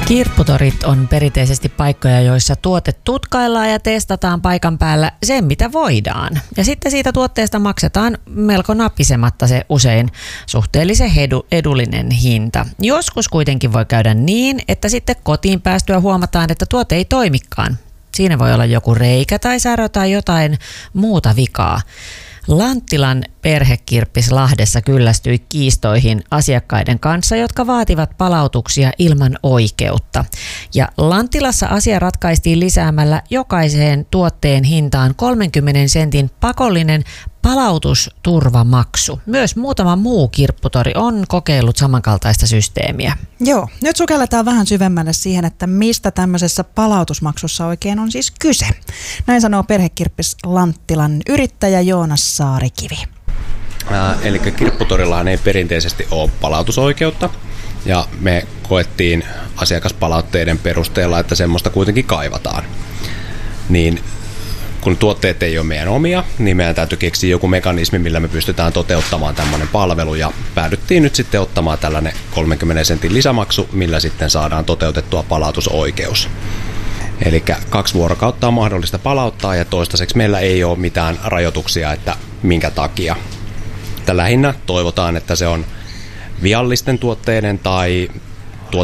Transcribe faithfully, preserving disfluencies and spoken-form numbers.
Kirpputorit on perinteisesti paikkoja, joissa tuote tutkaillaan ja testataan paikan päällä sen, mitä voidaan. Ja sitten siitä tuotteesta maksetaan melko napisematta se usein suhteellisen edu, edullinen hinta. Joskus kuitenkin voi käydä niin, että sitten kotiin päästyä huomataan, että tuote ei toimikaan. Siinä voi olla joku reikä tai särö tai jotain muuta vikaa. Lanttilan perhekirppis Lahdessa kyllästyi kiistoihin asiakkaiden kanssa, jotka vaativat palautuksia ilman oikeutta. Ja Lanttilassa asia ratkaistiin lisäämällä jokaiseen tuotteen hintaan kolmenkymmenen sentin pakollinen palautusturvamaksu. Myös muutama muu kirpputori on kokeillut samankaltaista systeemiä. Joo, nyt sukelletaan vähän syvemmälle siihen, että mistä tämmöisessä palautusmaksussa oikein on siis kyse. Näin sanoo perhekirppis Lanttilan yrittäjä Joonas Saarikivi. Ää, eli kirpputorillahan ei perinteisesti ole palautusoikeutta, ja me koettiin asiakaspalautteiden perusteella, että semmoista kuitenkin kaivataan. Niin kun tuotteet ei ole meidän omia, niin meidän täytyy keksiä joku mekanismi, millä me pystytään toteuttamaan tämmöinen palvelu, ja päädyttiin nyt sitten ottamaan tällainen kolmenkymmenen sentin lisämaksu, millä sitten saadaan toteutettua palautusoikeus. Eli kaksi vuorokautta on mahdollista palauttaa, ja toistaiseksi meillä ei ole mitään rajoituksia, että minkä takia. Että lähinnä toivotaan, että se on viallisten tuotteiden tai